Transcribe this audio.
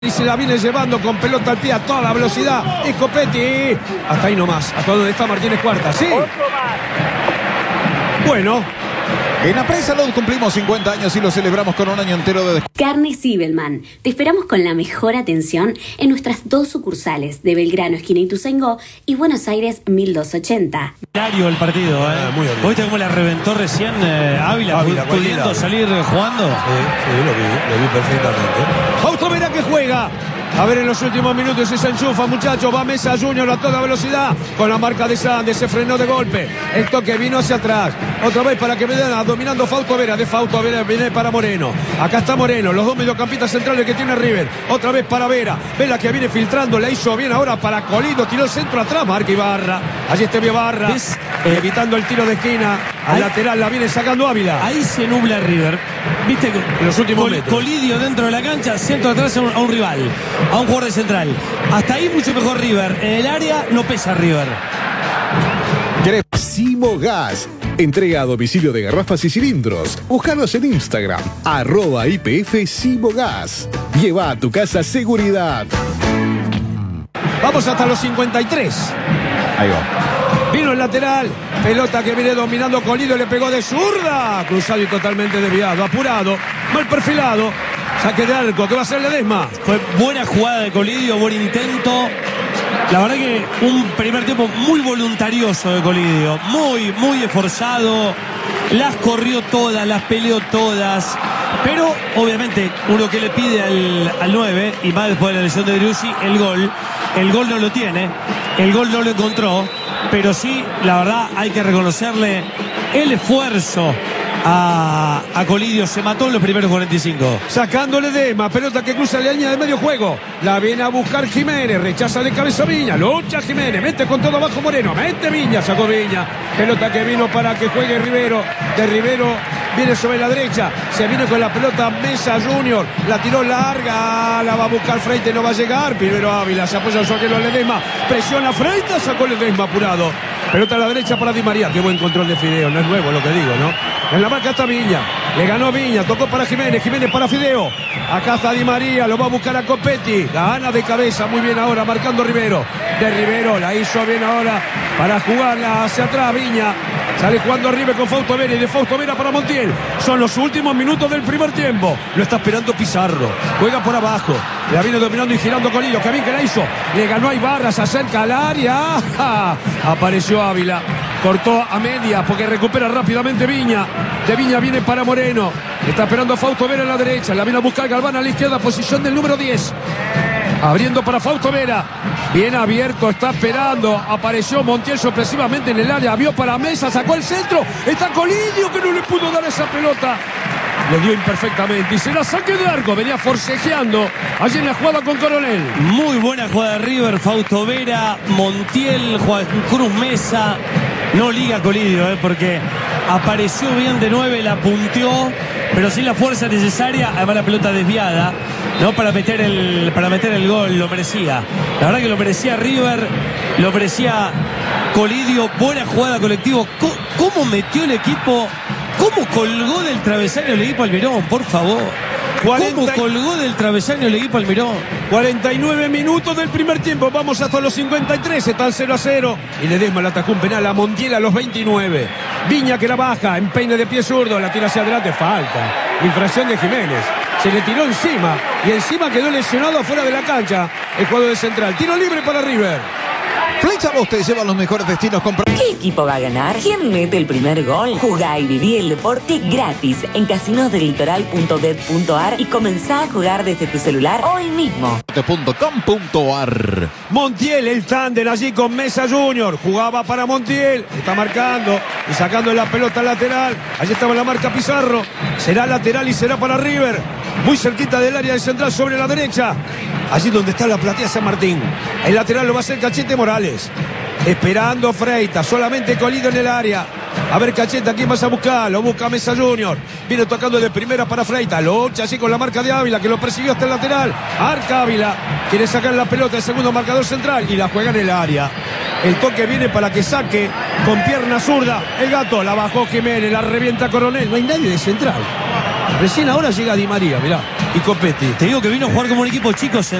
Y se la viene llevando con pelota al pie a toda la velocidad. Es Copetti. Hasta ahí nomás. Hasta donde está Martínez Cuarta. Sí. Bueno. En Apresa Salud cumplimos 50 años y lo celebramos con un año entero de descuento. Carne Zibelman. Te esperamos con la mejor atención en nuestras 2 sucursales de Belgrano, esquina Ituzaingó, y Buenos Aires 1280. Diario el partido, muy bien. ¿Viste cómo la reventó recién Ávila pudiendo salir jugando? Sí, lo vi perfectamente. Fausto Vera que juega. A ver en los últimos minutos si se enchufa, muchachos. Va Mesa Junior a toda velocidad con la marca de Sandes. Se frenó de golpe. El toque vino hacia atrás. Otra vez para que me den dominando Fausto Vera. De Fausto Vera viene para Moreno. Acá está Moreno. Los dos mediocampistas centrales que tiene River. Otra vez para Vera. Vela que viene filtrando. La hizo bien ahora para Colido. Tiró el centro atrás. Marca Ibarra. Allí está Ibarra. Evitando el tiro de esquina. Al lateral la viene sacando Ávila. Ahí se nubla River. ¿Viste? En los últimos metros. Colidio dentro de la cancha. Centro atrás a un rival. A un jugador de central. Hasta ahí mucho mejor River. En el área no pesa River. Simo Gas. Entrega a domicilio de garrafas y cilindros. Búscanos en Instagram. @IPF Simo Gas. Lleva a tu casa seguridad. Vamos hasta los 53. Ahí va. Vino el lateral. Pelota que viene dominando Colidio. Le pegó de zurda. Cruzado y totalmente desviado. Apurado. Mal perfilado. Saque de arco, ¿qué va a hacer Ledesma? Fue buena jugada de Colidio, buen intento. La verdad que un primer tiempo muy voluntarioso de Colidio. Muy esforzado. Las corrió todas, las peleó todas. Pero, obviamente, uno que le pide al 9, y más después de la lesión de Driussi, el gol. El gol no lo tiene. El gol no lo encontró. Pero sí, la verdad, hay que reconocerle el esfuerzo a Colidio. Se mató en los primeros 45. Sacándole Ledesma, pelota que cruza la línea de medio juego. La viene a buscar Jiménez, rechaza de cabeza Viña, lucha Jiménez, mete con todo abajo Moreno, mete Viña, sacó Viña. Pelota que vino para que juegue Rivero. De Rivero viene sobre la derecha, se viene con la pelota Mesa Junior, la tiró larga, la va a buscar Freite, no va a llegar. Primero Ávila, se apoya su arquero Ledesma, presiona Freite, sacó Ledesma apurado. Pelota a la derecha para Di María, qué buen control de Fideo, no es nuevo lo que digo, ¿no? En la marca está Viña, le ganó Viña, tocó para Jiménez, Jiménez para Fideo. Acá está Di María, lo va a buscar a Copetti, gana de cabeza, muy bien ahora, marcando Rivero. De Rivero, la hizo bien ahora para jugarla hacia atrás Viña. Sale jugando arriba con Fausto Vera y de Fausto Vera para Montiel. Son los últimos minutos del primer tiempo. Lo está esperando Pizarro. Juega por abajo. La viene dominando y girando Colidio. Que bien que la hizo. Le ganó a Ibarra. Se acerca al área. ¡Ah! Apareció Ávila. Cortó a media porque recupera rápidamente Viña. De Viña viene para Moreno. Está esperando a Fausto Vera en la derecha. La viene a buscar Galván a la izquierda. Posición del número 10. Abriendo para Fausto Vera. Bien abierto, está esperando. Apareció Montiel sorpresivamente en el área. Vio para Mesa, sacó el centro. Está Colidio que no le pudo dar esa pelota. Le dio imperfectamente y se la saque de arco. Venía forcejeando allí en la jugada con Coronel. Muy buena jugada de River. Fausto Vera, Montiel, Juan Cruz Mesa. No liga Colidio, porque apareció bien de 9, la punteó, pero sin la fuerza necesaria. Además la pelota desviada, ¿no? Para meter el gol, lo merecía. La verdad que lo merecía River, lo merecía Colidio. Buena jugada colectivo. ¿Cómo metió el equipo? ¿Cómo colgó del travesaño el equipo Almirón? Por favor. ¿Cómo colgó del travesaño el equipo Almirón? 49 minutos del primer tiempo. Vamos hasta los 53. Están 0-0. Y Ledesma le atajó un penal a Montiel a los 29. Viña que la baja. Empeine de pie zurdo. La tira hacia adelante. Falta. Infracción de Jiménez. Se le tiró encima. Y encima quedó lesionado afuera de la cancha el jugador de central. Tiro libre para River. Flecha Vos te lleva a los mejores destinos. ¿Qué equipo va a ganar? ¿Quién mete el primer gol? Jugá y viví el deporte gratis en casinosdelitoral.bet.ar y comenzá a jugar desde tu celular hoy mismo. .com.ar. Montiel, el tándem allí con Mesa Junior. Jugaba para Montiel. Está marcando y sacando la pelota lateral. Allí estaba la marca Pizarro. Será lateral y será para River. Muy cerquita del área de central sobre la derecha. Allí donde está la platea San Martín. El lateral lo va a hacer Cachete Morales. Esperando Freita. Solamente Colidio en el área. A ver Cachete, ¿a quién vas a buscar? Lo busca Mesa Junior. Viene tocando de primera para Freita. Lucha así con la marca de Ávila, que lo persiguió hasta el lateral. Arca Ávila. Quiere sacar la pelota, el segundo marcador central. Y la juega en el área. El toque viene para que saque con pierna zurda. El Gato la bajó Jiménez, la revienta Coronel. No hay nadie de central. Recién ahora llega Di María, mirá, y Copetti. Te digo que vino a jugar como un equipo chicos